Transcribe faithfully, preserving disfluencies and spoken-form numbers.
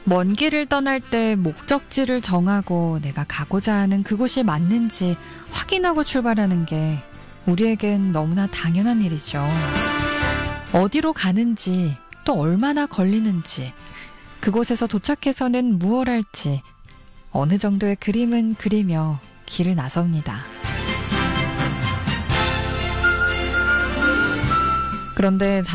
먼 길을 떠날 때 목적지를 정하고 내가 가고자 하는 그곳이 맞는지 확인하고 출발하는 게 우리에겐 너무나 당연한 일이죠. 어디로 가는지, 또 얼마나 걸리는지, 그곳에서 도착해서는 무엇 할지, 어느 정도의 그림은 그리며 길을 나섭니다. 그런데